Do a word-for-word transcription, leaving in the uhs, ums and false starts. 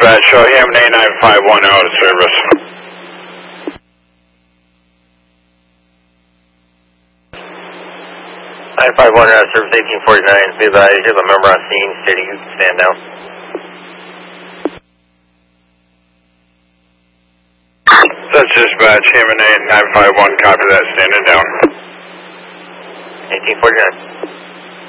dispatch, show him an A nine five one out of service. nine five one out of service, eighteen forty-nine, be advised, you have a member on scene, stating you can stand down. That's dispatch, him and A nine five one, copy that, standing down. eighteen forty-nine.